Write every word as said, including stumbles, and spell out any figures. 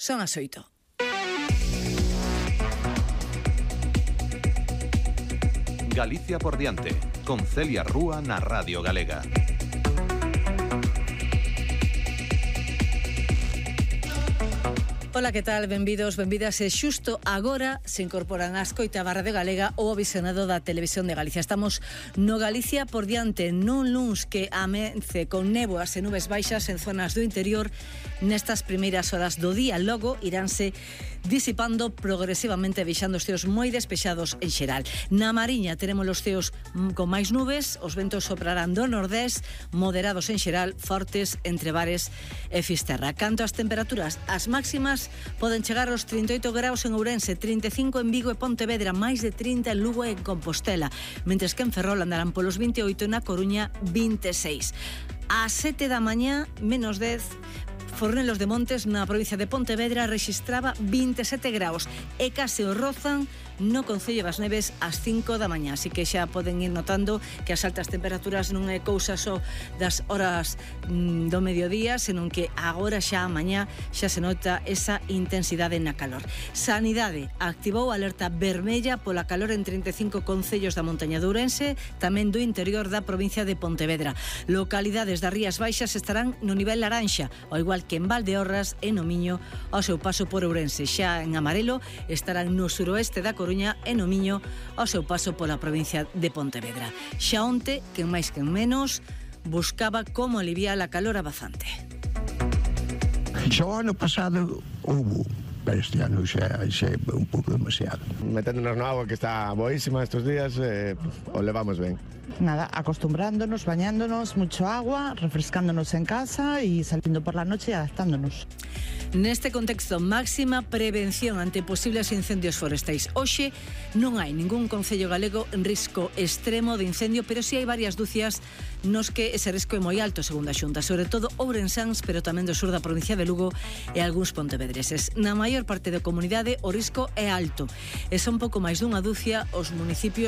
Son as oito. Galicia por diante, con Celia Rúa na Radio Galega. Ola, que tal? Benvidos, benvidas. E xusto agora se incorporan a escoita barra de Galega o visionado da Televisión de Galicia. Estamos no Galicia por diante, nun luns que amence con néboas e nubes baixas en zonas do interior. Nestas primeiras horas do día logo iránse disipando progresivamente, deixando os ceos moi despexados en xeral. Na Mariña teremos os ceos con máis nubes, os ventos soprarán do nordés, moderados en xeral, fortes entre Bares e Fisterra. Canto ás temperaturas, as máximas poden chegar aos trinta e oito graus en Ourense, trinta e cinco en Vigo e Pontevedra, máis de trinta en Lugo e en Compostela, mentres que en Ferrol andarán polos vinte e oito, na Coruña vinte e seis. A sete da mañá, menos dez, Fornelos de Montes, na provincia de Pontevedra, rexistraba vinte e sete graus e case o rozan no Concello das Neves ás cinco da mañá, así que xa poden ir notando que as altas temperaturas non é cousa só das horas mm, do mediodía, senón que agora xa a mañá xa se nota esa intensidade na calor. Sanidade activou alerta vermella pola calor en trinta e cinco concellos da montaña de Ourense, tamén do interior da provincia de Pontevedra. Localidades das Rías Baixas estarán no nivel laranxa, ao igual que en Valdeorras e no Miño ao seu paso por Ourense. Xa en amarelo estarán no suroeste da Coruña e no Miño ao seu paso pola provincia de Pontevedra. Xa onte, que máis que menos, buscaba como aliviar a calor abazante. Xa o ano pasado houve, pero este ano xa, xa é un pouco demasiado. Meténdonos no agua que está boísima estes días, eh, o levamos ben. Nada, acostumbrándonos, bañándonos, mucho agua, refrescándonos en casa y saliendo por la noche y adaptándonos. Neste contexto, máxima prevención ante posibles incendios forestais. Hoxe non hai ningún concello galego en risco extremo de incendio, pero sí hai varias dúcias nos que ese risco é moi alto, segundo a Xunta, sobre todo ourensáns, pero tamén do sur da provincia de Lugo e algúns pontevedreses. Na maior parte da comunidade o risco é alto, e son pouco máis dunha dúcia os municipios